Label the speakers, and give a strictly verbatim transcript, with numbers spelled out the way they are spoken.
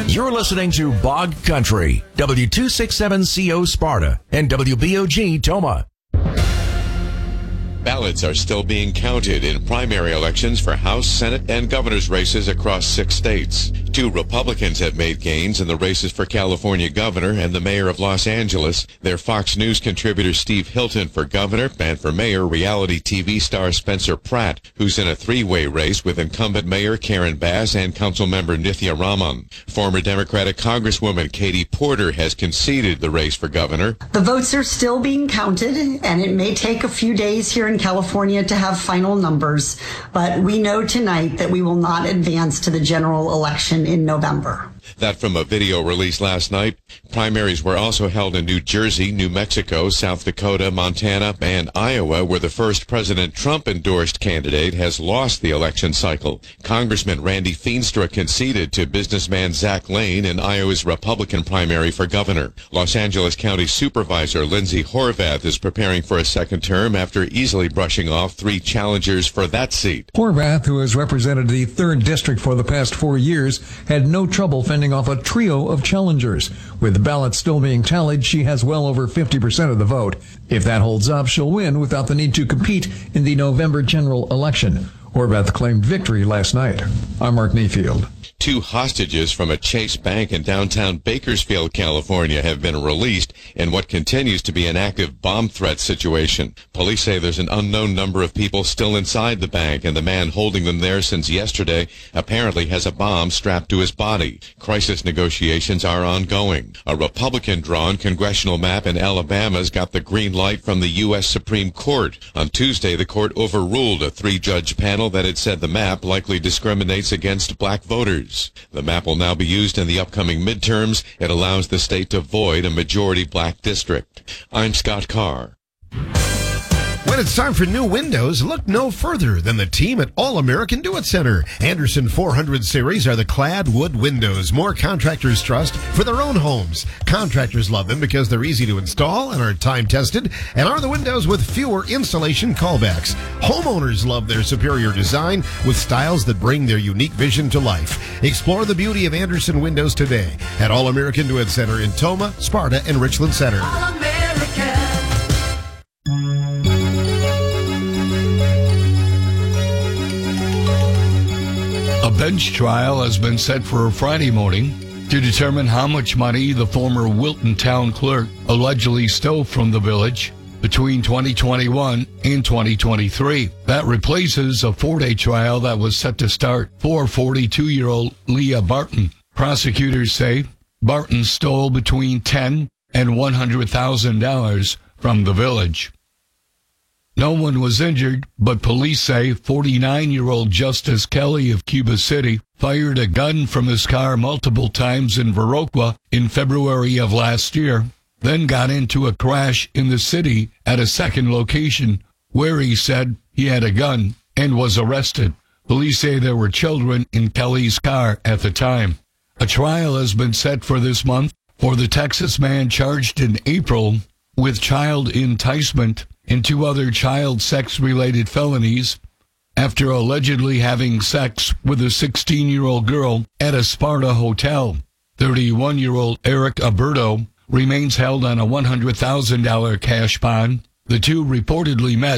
Speaker 1: You're listening to Bog Country, W two sixty-seven C O Sparta and W B O G Toma.
Speaker 2: Ballots are still being counted in primary elections for House, Senate, and governor's races across six states. Two Republicans have made gains in the races for California governor and the mayor of Los Angeles. They're Fox News contributor Steve Hilton for governor, and for mayor, reality T V star Spencer Pratt, who's in a three-way race with incumbent mayor Karen Bass and councilmember Nithya Raman. Former Democratic Congresswoman Katie Porter has conceded the race for governor.
Speaker 3: The votes are still being counted, and it may take a few days here in California to have final numbers, but we know tonight that we will not advance to the general election in November.
Speaker 2: That from a video released last night. Primaries were also held in New Jersey, New Mexico, South Dakota, Montana, and Iowa, where the first President Trump-endorsed candidate has lost the election cycle. Congressman Randy Feenstra conceded to businessman Zach Lane in Iowa's Republican primary for governor. Los Angeles County Supervisor Lindsay Horvath is preparing for a second term after easily brushing off three challengers for that seat.
Speaker 4: Horvath, who has represented the third district for the past four years, had no trouble fending off a trio of challengers. With the ballots still being tallied, she has well over fifty percent of the vote. If that holds up, she'll win without the need to compete in the November general election. Horvath claimed victory last night. I'm Mark Mayfield.
Speaker 2: Two hostages from a Chase Bank in downtown Bakersfield, California, have been released in what continues to be an active bomb threat situation. Police say there's an unknown number of people still inside the bank, and the man holding them there since yesterday apparently has a bomb strapped to his body. Crisis negotiations are ongoing. A Republican-drawn congressional map in Alabama's got the green light from the U S Supreme Court. On Tuesday, the court overruled a three-judge panel that had said the map likely discriminates against black voters. The map will now be used in the upcoming midterms. It allows the state to void a majority black district. I'm Scott Carr.
Speaker 5: When it's time for new windows, look no further than the team at All American Do-It Center. Andersen four hundred series are the clad wood windows more contractors trust for their own homes. Contractors love them because they're easy to install and are time-tested, and are the windows with fewer installation callbacks. Homeowners love their superior design with styles that bring their unique vision to life. Explore the beauty of Andersen windows today at All American Do-It Center in Toma, Sparta, and Richland Center.
Speaker 6: All American.
Speaker 7: A bench trial has been set for Friday morning to determine how much money the former Wilton town clerk allegedly stole from the village between twenty twenty-one and twenty twenty-three. That replaces a four-day trial that was set to start for forty-two-year-old Leah Barton. Prosecutors say Barton stole between ten thousand dollars and one hundred thousand dollars from the village. No one was injured, but police say forty-nine-year-old Justice Kelly of Cuba City fired a gun from his car multiple times in Viroqua in February of last year, then got into a crash in the city at a second location where he said he had a gun and was arrested. Police say there were children in Kelly's car at the time. A trial has been set for this month for the Texas man charged in April with child enticement and two other child sex-related felonies after allegedly having sex with a sixteen-year-old girl at a Sparta hotel. thirty-one-year-old Eric Alberto remains held on a one hundred thousand dollars cash bond. The two reportedly met